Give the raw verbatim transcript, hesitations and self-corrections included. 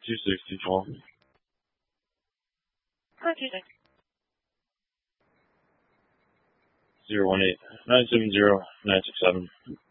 two sixty, call. Hi, two six. zero one eight nine seven zero nine six seven.